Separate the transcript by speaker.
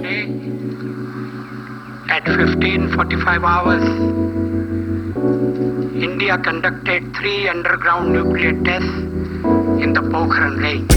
Speaker 1: Friday at 15:45 hours, India conducted 3 underground nuclear tests in the Pokhran range.